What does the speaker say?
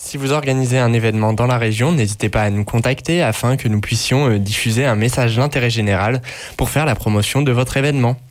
Si vous organisez un événement dans la région, n'hésitez pas à nous contacter afin que nous puissions diffuser un message d'intérêt général pour faire la promotion de votre événement.